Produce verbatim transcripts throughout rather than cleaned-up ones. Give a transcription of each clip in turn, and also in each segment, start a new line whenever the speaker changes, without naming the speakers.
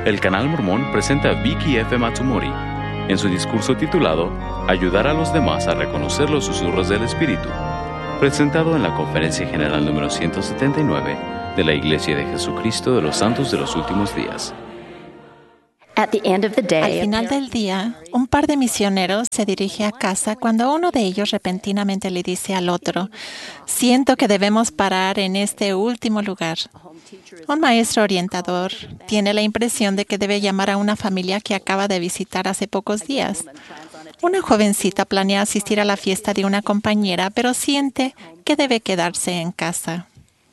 El Canal Mormón presenta a Vicki F. Matsumori en su discurso titulado Ayudar a los demás a reconocer los susurros del Espíritu, presentado en la Conferencia General número ciento setenta y nueve de la Iglesia de Jesucristo de los Santos de los Últimos Días.
Al final del día, un par de misioneros se dirige a casa cuando uno de ellos repentinamente le dice al otro, «Siento que debemos parar en este último lugar». Un maestro orientador tiene la impresión de que debe llamar a una familia que acaba de visitar hace pocos días. Una jovencita planea asistir a la fiesta de una compañera, pero siente que debe quedarse en casa.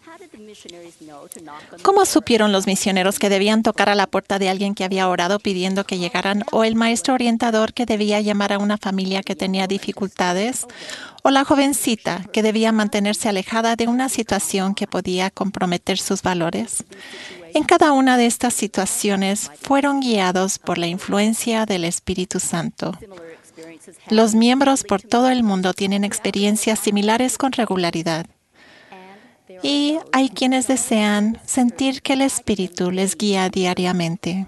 ¿Cómo supieron los misioneros que debían tocar a la puerta de alguien que había orado pidiendo que llegaran, o el maestro orientador que debía llamar a una familia que tenía dificultades, o la jovencita que debía mantenerse alejada de una situación que podía comprometer sus valores? En cada una de estas situaciones fueron guiados por la influencia del Espíritu Santo. Los miembros por todo el mundo tienen experiencias similares con regularidad. Y hay quienes desean sentir que el Espíritu les guía diariamente.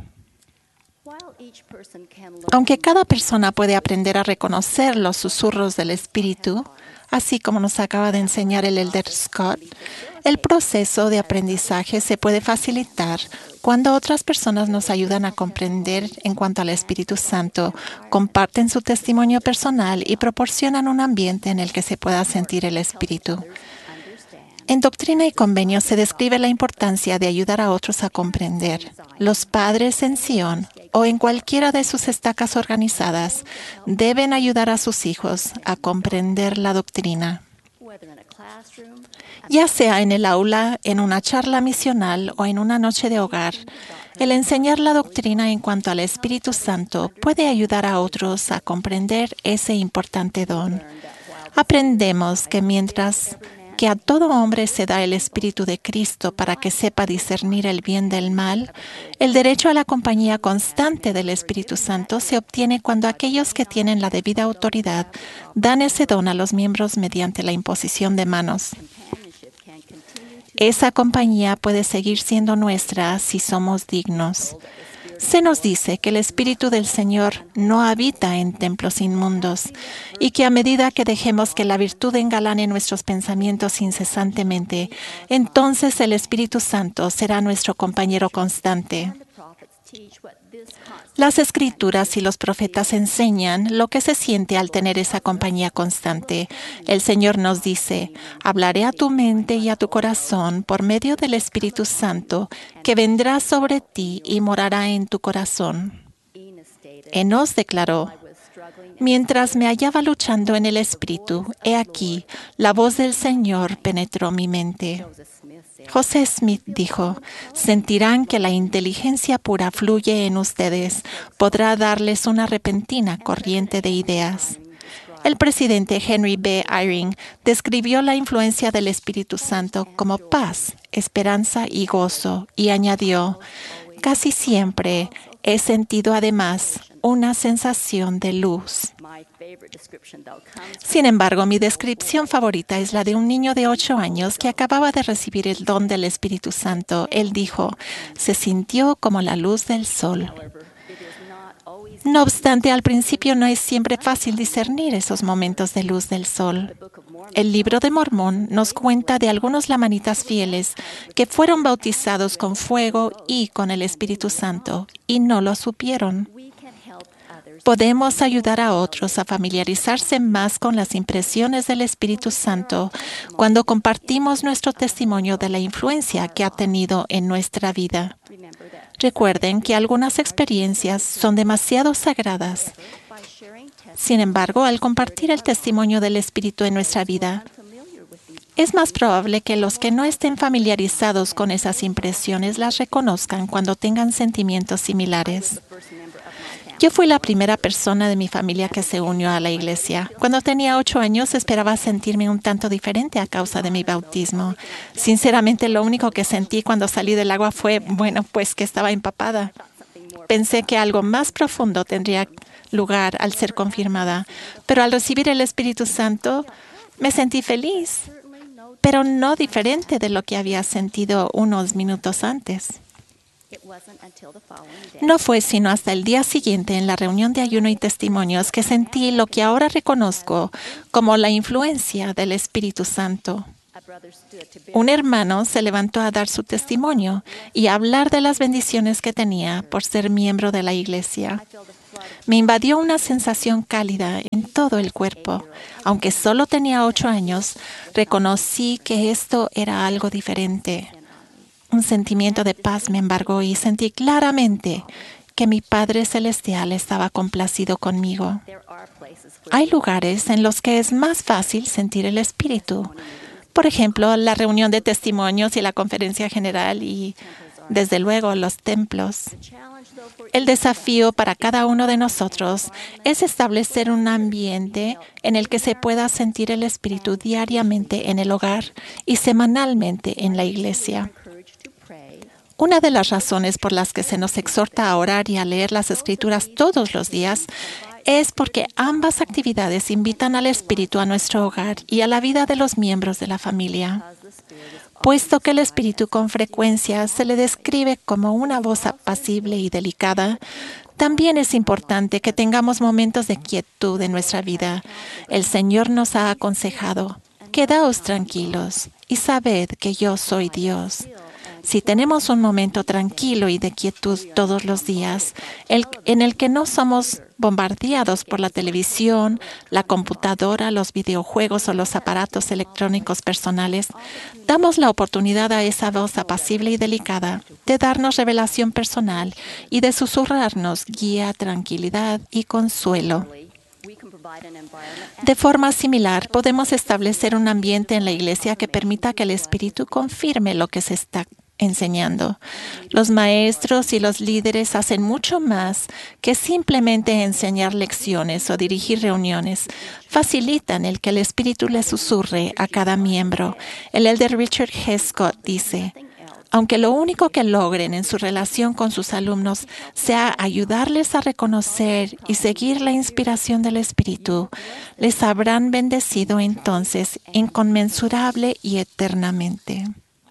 Aunque cada persona puede aprender a reconocer los susurros del Espíritu, así como nos acaba de enseñar el Elder Scott, el proceso de aprendizaje se puede facilitar cuando otras personas nos ayudan a comprender en cuanto al Espíritu Santo, comparten su testimonio personal y proporcionan un ambiente en el que se pueda sentir el Espíritu. En Doctrina y Convenio se describe la importancia de ayudar a otros a comprender. Los padres en Sion o en cualquiera de sus estacas organizadas deben ayudar a sus hijos a comprender la doctrina. Ya sea en el aula, en una charla misional o en una noche de hogar, el enseñar la doctrina en cuanto al Espíritu Santo puede ayudar a otros a comprender ese importante don. Aprendemos que mientras que a todo hombre se da el Espíritu de Cristo para que sepa discernir el bien del mal, el derecho a la compañía constante del Espíritu Santo se obtiene cuando aquellos que tienen la debida autoridad dan ese don a los miembros mediante la imposición de manos. Esa compañía puede seguir siendo nuestra si somos dignos. Se nos dice que el Espíritu del Señor no habita en templos inmundos y que a medida que dejemos que la virtud engalane nuestros pensamientos incesantemente, entonces el Espíritu Santo será nuestro compañero constante. Las Escrituras y los profetas enseñan lo que se siente al tener esa compañía constante. El Señor nos dice, hablaré a tu mente y a tu corazón por medio del Espíritu Santo, que vendrá sobre ti y morará en tu corazón. Enos declaró, mientras me hallaba luchando en el Espíritu, he aquí, la voz del Señor penetró mi mente. José Smith dijo, sentirán que la inteligencia pura fluye en ustedes, podrá darles una repentina corriente de ideas. El presidente Henry B. Eyring describió la influencia del Espíritu Santo como paz, esperanza y gozo, y añadió, casi siempre he sentido además una sensación de luz. Sin embargo, mi descripción favorita es la de un niño de ocho años que acababa de recibir el don del Espíritu Santo. Él dijo, se sintió como la luz del sol. No obstante, al principio no es siempre fácil discernir esos momentos de luz del sol. El Libro de Mormón nos cuenta de algunos lamanitas fieles que fueron bautizados con fuego y con el Espíritu Santo y no lo supieron. Podemos ayudar a otros a familiarizarse más con las impresiones del Espíritu Santo cuando compartimos nuestro testimonio de la influencia que ha tenido en nuestra vida. Recuerden que algunas experiencias son demasiado sagradas. Sin embargo, al compartir el testimonio del Espíritu en nuestra vida, es más probable que los que no estén familiarizados con esas impresiones las reconozcan cuando tengan sentimientos similares. Yo fui la primera persona de mi familia que se unió a la iglesia. Cuando tenía ocho años esperaba sentirme un tanto diferente a causa de mi bautismo. Sinceramente, lo único que sentí cuando salí del agua fue, bueno, pues que estaba empapada. Pensé que algo más profundo tendría lugar al ser confirmada, pero al recibir el Espíritu Santo me sentí feliz, pero no diferente de lo que había sentido unos minutos antes. No fue sino hasta el día siguiente, en la reunión de ayuno y testimonios, que sentí lo que ahora reconozco como la influencia del Espíritu Santo. Un hermano se levantó a dar su testimonio y a hablar de las bendiciones que tenía por ser miembro de la iglesia. Me invadió una sensación cálida en todo el cuerpo. Aunque solo tenía ocho años, reconocí que esto era algo diferente. Un sentimiento de paz me embargó y sentí claramente que mi Padre Celestial estaba complacido conmigo. Hay lugares en los que es más fácil sentir el Espíritu. Por ejemplo, la reunión de testimonios y la conferencia general y, desde luego, los templos. El desafío para cada uno de nosotros es establecer un ambiente en el que se pueda sentir el Espíritu diariamente en el hogar y semanalmente en la iglesia. Una de las razones por las que se nos exhorta a orar y a leer las Escrituras todos los días es porque ambas actividades invitan al Espíritu a nuestro hogar y a la vida de los miembros de la familia. Puesto que el Espíritu con frecuencia se le describe como una voz apacible y delicada, también es importante que tengamos momentos de quietud en nuestra vida. El Señor nos ha aconsejado: quedaos tranquilos y sabed que yo soy Dios. Si tenemos un momento tranquilo y de quietud todos los días, el, en el que no somos bombardeados por la televisión, la computadora, los videojuegos o los aparatos electrónicos personales, damos la oportunidad a esa voz apacible y delicada de darnos revelación personal y de susurrarnos guía, tranquilidad y consuelo. De forma similar, podemos establecer un ambiente en la iglesia que permita que el Espíritu confirme lo que se está enseñando. Los maestros y los líderes hacen mucho más que simplemente enseñar lecciones o dirigir reuniones. Facilitan el que el Espíritu le susurre a cada miembro. El elder Richard G. Scott dice: aunque lo único que logren en su relación con sus alumnos sea ayudarles a reconocer y seguir la inspiración del Espíritu, les habrán bendecido entonces inconmensurable y eternamente.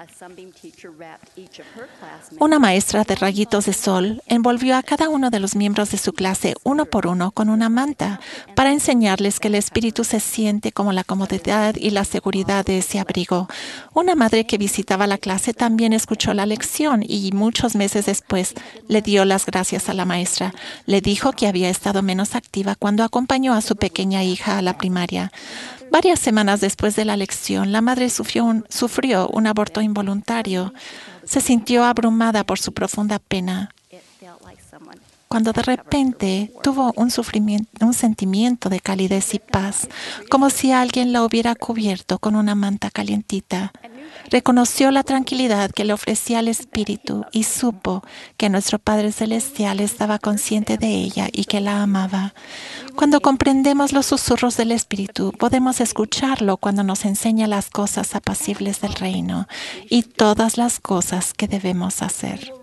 Una maestra de rayitos de sol envolvió a cada uno de los miembros de su clase uno por uno con una manta para enseñarles que el Espíritu se siente como la comodidad y la seguridad de ese abrigo. Una madre que visitaba la clase también escuchó la lección y muchos meses después le dio las gracias a la maestra. Le dijo que había estado menos activa cuando acompañó a su pequeña hija a la primaria. Varias semanas después de la lección, la madre sufrió un, sufrió un aborto involuntario. Se sintió abrumada por su profunda pena, cuando de repente tuvo un, sufrimiento, un sentimiento de calidez y paz, como si alguien la hubiera cubierto con una manta calientita. Reconoció la tranquilidad que le ofrecía el Espíritu y supo que nuestro Padre Celestial estaba consciente de ella y que la amaba. Cuando comprendemos los susurros del Espíritu, podemos escucharlo cuando nos enseña las cosas apacibles del reino y todas las cosas que debemos hacer.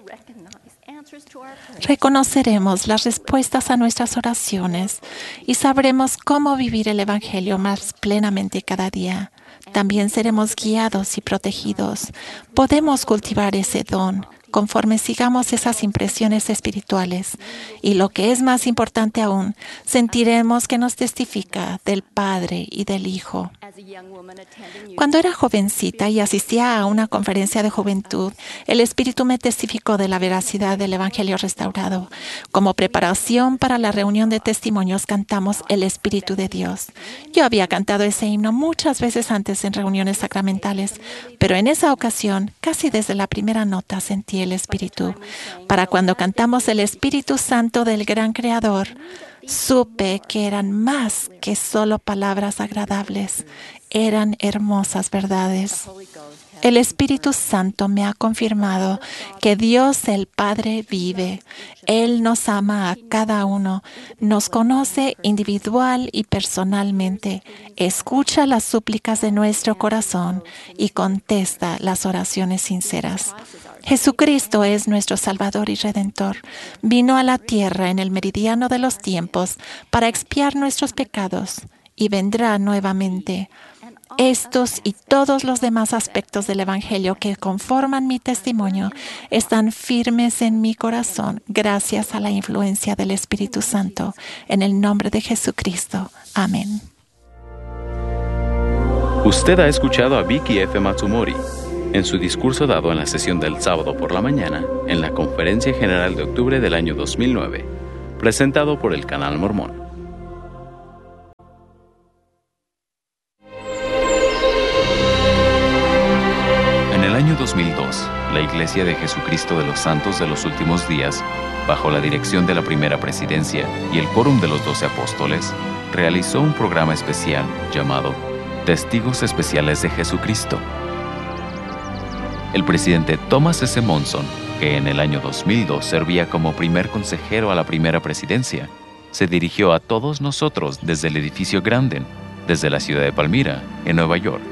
Reconoceremos las respuestas a nuestras oraciones y sabremos cómo vivir el Evangelio más plenamente cada día. También seremos guiados y protegidos. Podemos cultivar ese don conforme sigamos esas impresiones espirituales. Y lo que es más importante aún, sentiremos que nos testifica del Padre y del Hijo. Cuando era jovencita y asistía a una conferencia de juventud, el Espíritu me testificó de la veracidad del Evangelio restaurado. Como preparación para la reunión de testimonios, cantamos El Espíritu de Dios. Yo había cantado ese himno muchas veces antes en reuniones sacramentales, pero en esa ocasión, casi desde la primera nota, sentí el Espíritu. Para cuando cantamos el Espíritu Santo del Gran Creador, supe que eran más que solo palabras agradables, eran hermosas verdades. El Espíritu Santo me ha confirmado que Dios el Padre vive. Él nos ama a cada uno, nos conoce individual y personalmente, escucha las súplicas de nuestro corazón y contesta las oraciones sinceras. Jesucristo es nuestro Salvador y Redentor. Vino a la tierra en el meridiano de los tiempos para expiar nuestros pecados y vendrá nuevamente. Estos y todos los demás aspectos del Evangelio que conforman mi testimonio están firmes en mi corazón gracias a la influencia del Espíritu Santo. En el nombre de Jesucristo. Amén.
Usted ha escuchado a Vicky F. Matsumori en su discurso dado en la sesión del sábado por la mañana en la Conferencia General de octubre del año dos mil nueve, presentado por el Canal Mormón. En el año dos mil dos, la Iglesia de Jesucristo de los Santos de los Últimos Días, bajo la dirección de la Primera Presidencia y el Quórum de los Doce Apóstoles, realizó un programa especial llamado Testigos Especiales de Jesucristo. El presidente Thomas S. Monson, que en el año dos mil dos servía como primer consejero a la primera presidencia, se dirigió a todos nosotros desde el edificio Grandin, desde la ciudad de Palmyra, en Nueva York.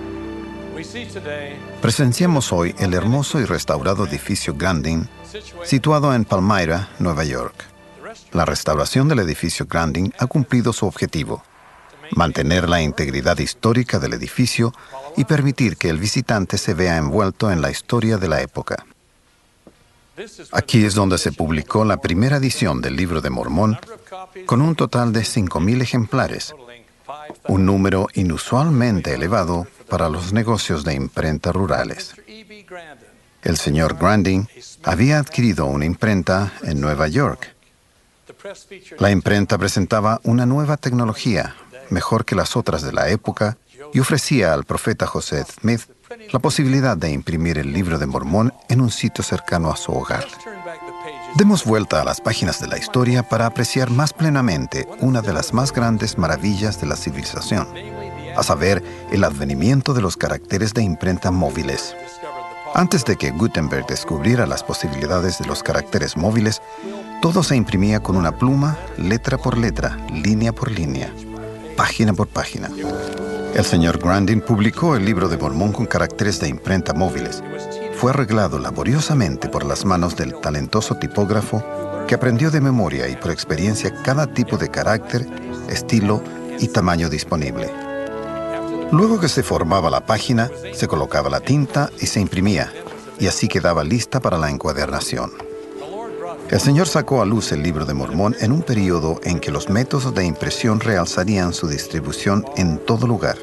Presenciamos hoy el hermoso y restaurado edificio Grandin, situado en Palmyra, Nueva York. La restauración del edificio Grandin ha cumplido su objetivo: mantener la integridad histórica del edificio y permitir que el visitante se vea envuelto en la historia de la época. Aquí es donde se publicó la primera edición del Libro de Mormón, con un total de cinco mil ejemplares, un número inusualmente elevado para los negocios de imprenta rurales. El señor Grandin había adquirido una imprenta en Nueva York. La imprenta presentaba una nueva tecnología, mejor que las otras de la época, y ofrecía al profeta José Smith la posibilidad de imprimir el Libro de Mormón en un sitio cercano a su hogar. Demos vuelta a las páginas de la historia para apreciar más plenamente una de las más grandes maravillas de la civilización, a saber, el advenimiento de los caracteres de imprenta móviles. Antes de que Gutenberg descubriera las posibilidades de los caracteres móviles, todo se imprimía con una pluma, letra por letra, línea por línea, página por página. El señor Grandin publicó el Libro de Mormón con caracteres de imprenta móviles. Fue arreglado laboriosamente por las manos del talentoso tipógrafo que aprendió de memoria y por experiencia cada tipo de carácter, estilo y tamaño disponible. Luego que se formaba la página, se colocaba la tinta y se imprimía, y así quedaba lista para la encuadernación. El Señor sacó a luz el Libro de Mormón en un período en que los métodos de impresión realzarían su distribución en todo lugar.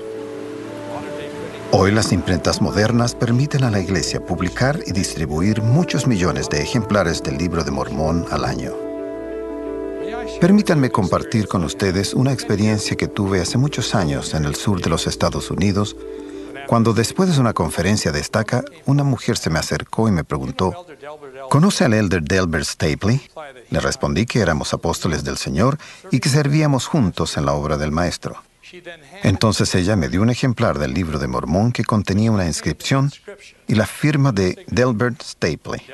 Hoy las imprentas modernas permiten a la Iglesia publicar y distribuir muchos millones de ejemplares del Libro de Mormón al año. Permítanme compartir con ustedes una experiencia que tuve hace muchos años en el sur de los Estados Unidos, cuando después de una conferencia de estaca, una mujer se me acercó y me preguntó: ¿conoce al elder Delbert Stapley? Le respondí que éramos apóstoles del Señor y que servíamos juntos en la obra del Maestro. Entonces ella me dio un ejemplar del Libro de Mormón que contenía una inscripción y la firma de Delbert Stapley.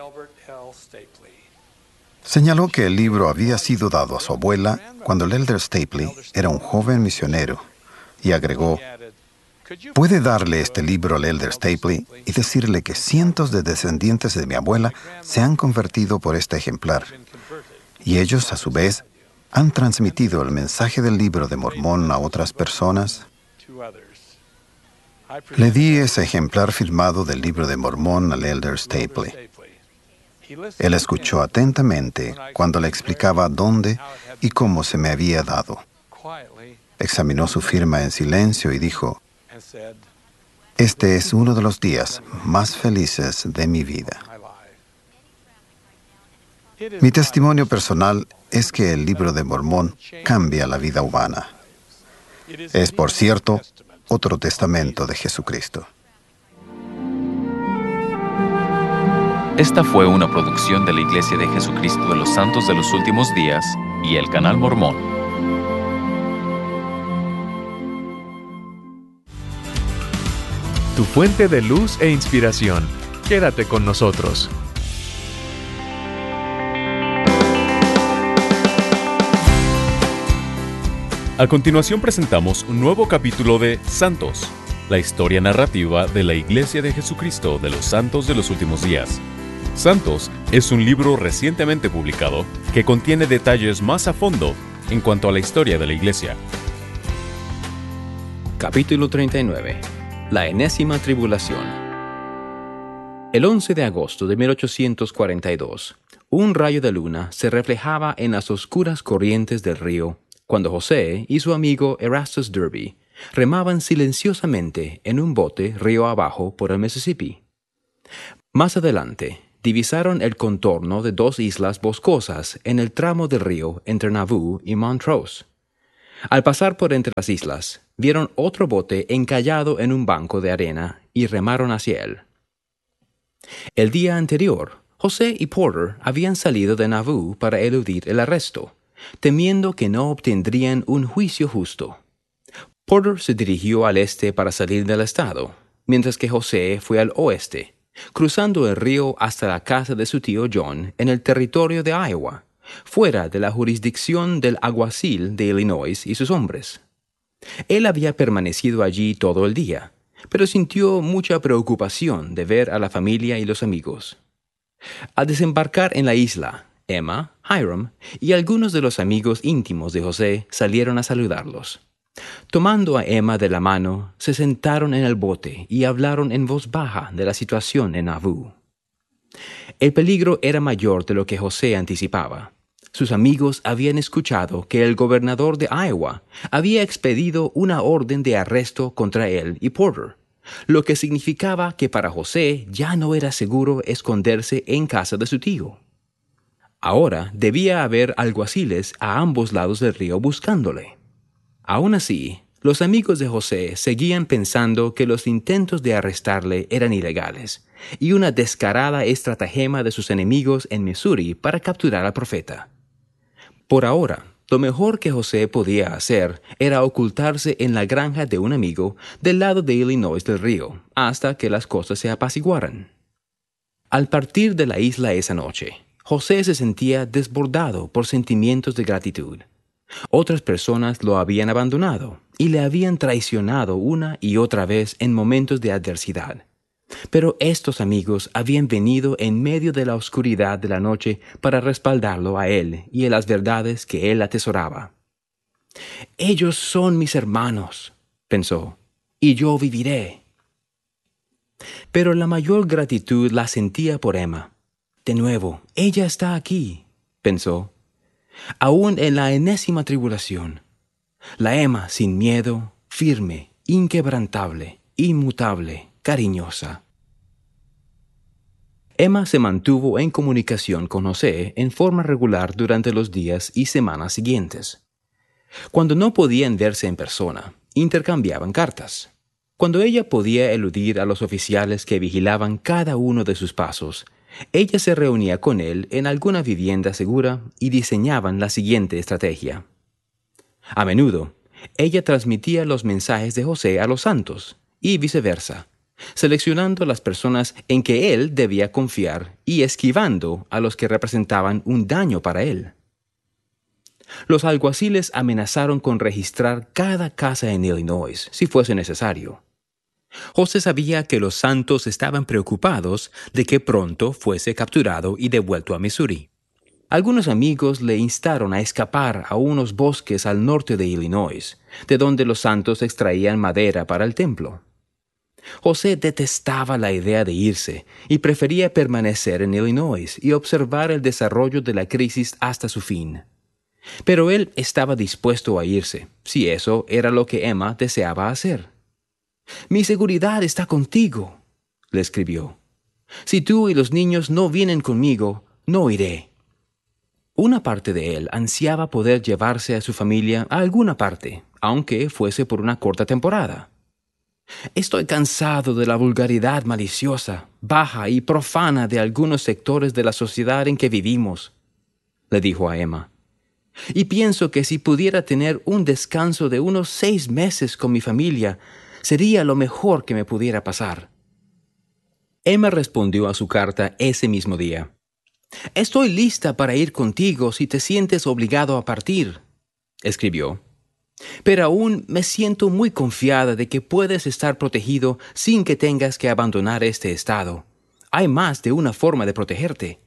Señaló que el libro había sido dado a su abuela cuando el elder Stapley era un joven misionero y agregó: ¿puede darle este libro al elder Stapley y decirle que cientos de descendientes de mi abuela se han convertido por este ejemplar? Y ellos, a su vez, han transmitido el mensaje del Libro de Mormón a otras personas. Le di ese ejemplar firmado del Libro de Mormón al elder Stapley. Él escuchó atentamente cuando le explicaba dónde y cómo se me había dado. Examinó su firma en silencio y dijo: este es uno de los días más felices de mi vida. Mi testimonio personal es que el Libro de Mormón cambia la vida humana. Es, por cierto, otro testamento de Jesucristo.
Esta fue una producción de la Iglesia de Jesucristo de los Santos de los Últimos Días y el Canal Mormón.
Tu fuente de luz e inspiración. Quédate con nosotros. A continuación presentamos un nuevo capítulo de Santos, la historia narrativa de la Iglesia de Jesucristo de los Santos de los Últimos Días. Santos es un libro recientemente publicado que contiene detalles más a fondo en cuanto a la historia de la Iglesia.
Capítulo treinta y nueve. La enésima tribulación. El once de agosto de mil ochocientos cuarenta y dos, un rayo de luna se reflejaba en las oscuras corrientes del río cuando José y su amigo Erastus Derby remaban silenciosamente en un bote río abajo por el Mississippi. Más adelante, divisaron el contorno de dos islas boscosas en el tramo del río entre Nauvoo y Montrose. Al pasar por entre las islas, vieron otro bote encallado en un banco de arena y remaron hacia él. El día anterior, José y Porter habían salido de Nauvoo para eludir el arresto, temiendo que no obtendrían un juicio justo. Porter se dirigió al este para salir del estado, mientras que José fue al oeste, cruzando el río hasta la casa de su tío John en el territorio de Iowa, fuera de la jurisdicción del alguacil de Illinois y sus hombres. Él había permanecido allí todo el día, pero sintió mucha preocupación de ver a la familia y los amigos. Al desembarcar en la isla, Emma, Hiram y algunos de los amigos íntimos de José salieron a saludarlos. Tomando a Emma de la mano, se sentaron en el bote y hablaron en voz baja de la situación en Nauvoo. El peligro era mayor de lo que José anticipaba. Sus amigos habían escuchado que el gobernador de Iowa había expedido una orden de arresto contra él y Porter, lo que significaba que para José ya no era seguro esconderse en casa de su tío. Ahora debía haber alguaciles a ambos lados del río buscándole. Aún así, los amigos de José seguían pensando que los intentos de arrestarle eran ilegales y una descarada estratagema de sus enemigos en Missouri para capturar al profeta. Por ahora, lo mejor que José podía hacer era ocultarse en la granja de un amigo del lado de Illinois del río, hasta que las cosas se apaciguaran. Al partir de la isla esa noche, José se sentía desbordado por sentimientos de gratitud. Otras personas lo habían abandonado y le habían traicionado una y otra vez en momentos de adversidad. Pero estos amigos habían venido en medio de la oscuridad de la noche para respaldarlo a él y en las verdades que él atesoraba. «Ellos son mis hermanos», pensó, «y yo viviré». Pero la mayor gratitud la sentía por Emma. «De nuevo, ella está aquí», pensó, «aún en la enésima tribulación. La Emma sin miedo, firme, inquebrantable, inmutable, cariñosa». Emma se mantuvo en comunicación con José en forma regular durante los días y semanas siguientes. Cuando no podían verse en persona, intercambiaban cartas. Cuando ella podía eludir a los oficiales que vigilaban cada uno de sus pasos, ella se reunía con él en alguna vivienda segura y diseñaban la siguiente estrategia. A menudo, ella transmitía los mensajes de José a los santos y viceversa, seleccionando las personas en que él debía confiar y esquivando a los que representaban un daño para él. Los alguaciles amenazaron con registrar cada casa en Illinois, si fuese necesario. José sabía que los santos estaban preocupados de que pronto fuese capturado y devuelto a Missouri. Algunos amigos le instaron a escapar a unos bosques al norte de Illinois, de donde los santos extraían madera para el templo. José detestaba la idea de irse y prefería permanecer en Illinois y observar el desarrollo de la crisis hasta su fin. Pero él estaba dispuesto a irse, si eso era lo que Emma deseaba hacer. «Mi seguridad está contigo», le escribió. «Si tú y los niños no vienen conmigo, no iré». Una parte de él ansiaba poder llevarse a su familia a alguna parte, aunque fuese por una corta temporada. «Estoy cansado de la vulgaridad maliciosa, baja y profana de algunos sectores de la sociedad en que vivimos», le dijo a Emma. «Y pienso que si pudiera tener un descanso de unos seis meses con mi familia, sería lo mejor que me pudiera pasar». Emma respondió a su carta ese mismo día. «Estoy lista para ir contigo si te sientes obligado a partir», escribió. «Pero aún me siento muy confiada de que puedes estar protegido sin que tengas que abandonar este estado. Hay más de una forma de protegerte».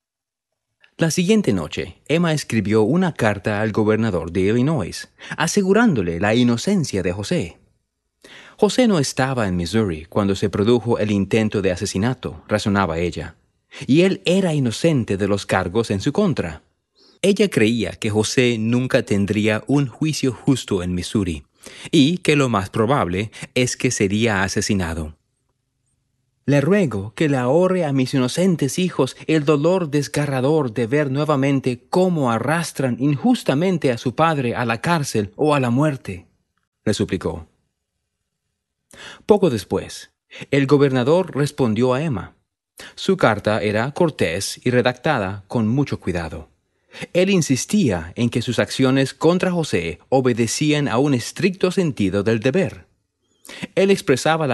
La siguiente noche, Emma escribió una carta al gobernador de Illinois, asegurándole la inocencia de José. José no estaba en Missouri cuando se produjo el intento de asesinato, razonaba ella, y él era inocente de los cargos en su contra. Ella creía que José nunca tendría un juicio justo en Missouri, y que lo más probable es que sería asesinado. Le ruego que le ahorre a mis inocentes hijos el dolor desgarrador de ver nuevamente cómo arrastran injustamente a su padre a la cárcel o a la muerte, le suplicó. Poco después, el gobernador respondió a Emma. Su carta era cortés y redactada con mucho cuidado. Él insistía en que sus acciones contra José obedecían a un estricto sentido del deber. Él expresaba la